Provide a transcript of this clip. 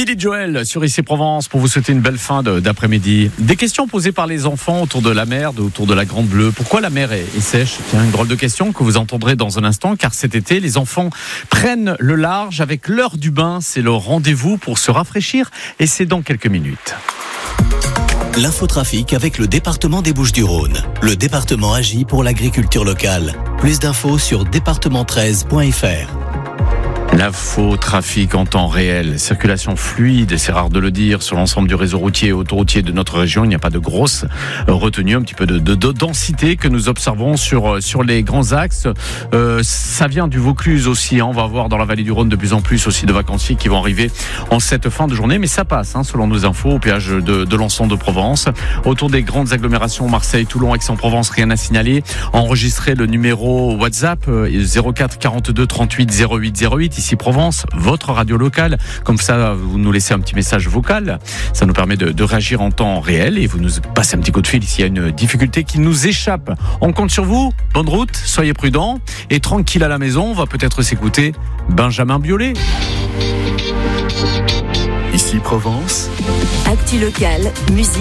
Billy Joel sur IC Provence pour vous souhaiter une belle fin d'après-midi. Des questions posées par les enfants autour de la mer, autour de la Grande Bleue. Pourquoi la mer est sèche ? Tiens, une drôle de question que vous entendrez dans un instant, car cet été, les enfants prennent le large avec l'heure du bain. C'est le rendez-vous pour se rafraîchir et c'est dans quelques minutes. L'infotrafic avec le département des Bouches-du-Rhône. Le département agit pour l'agriculture locale. Plus d'infos sur département13.fr. L'infotrafic en temps réel, circulation fluide, c'est rare de le dire, sur l'ensemble du réseau routier et autoroutier de notre région. Il n'y a pas de grosse retenue, un petit peu de densité que nous observons sur les grands axes. Ça vient du Vaucluse aussi, hein. On va voir dans la vallée du Rhône de plus en plus aussi de vacanciers qui vont arriver en cette fin de journée, mais ça passe, hein, selon nos infos, au péage de l'Anson de Provence. Autour des grandes agglomérations, Marseille, Toulon, Aix-en-Provence, rien à signaler. Enregistrez le numéro WhatsApp 04 42 38 08 08. Ici Provence, votre radio locale. Comme ça, vous nous laissez un petit message vocal. Ça nous permet de réagir en temps réel et vous nous passez un petit coup de fil s'il y a une difficulté qui nous échappe. On compte sur vous. Bonne route, soyez prudents et tranquille à la maison. On va peut-être s'écouter Benjamin Biolay. Ici Provence. Actu local, musique.